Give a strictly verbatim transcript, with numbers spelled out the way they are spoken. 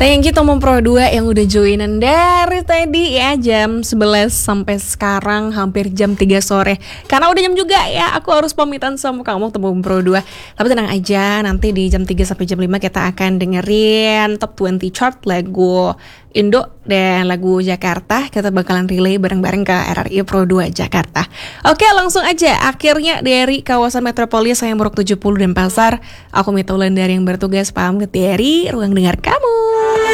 Thank you Tomom Pro dua yang udah joinan dari tadi ya jam sebelas sampai sekarang hampir jam tiga sore. Karena udah jam juga ya, aku harus pamitan sama kamu Tomom Pro dua. Tapi tenang aja, nanti di jam tiga sampai jam lima kita akan dengerin Top dua puluh chart lagu Indo dan lagu Jakarta. Kita bakalan relay bareng-bareng ke R R I Pro dua Jakarta. Oke, langsung aja. Akhirnya dari kawasan metropolis Sayang Buruk tujuh puluh dan Pasar, aku Mita Wulandari yang bertugas pamit dari ruang dengar kamu.